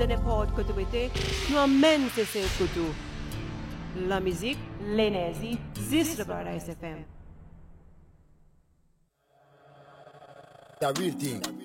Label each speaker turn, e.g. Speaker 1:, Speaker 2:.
Speaker 1: de n'importe quoi nous emmène ces côtés. La musique, l'énergie, juste Paradise FM.
Speaker 2: The real thing.